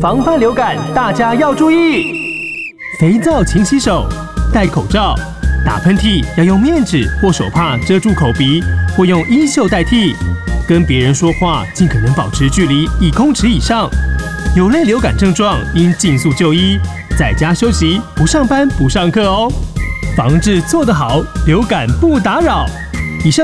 防范流感大家要注意：肥皂勤洗手，戴口罩，打喷嚏要用面纸或手帕遮住口鼻，或用衣袖代替。跟别人说话尽可能保持距离1公尺以上。有类流感症状应尽速就医，在家休息，不上班不上课哦。防治做得好，流感不打扰。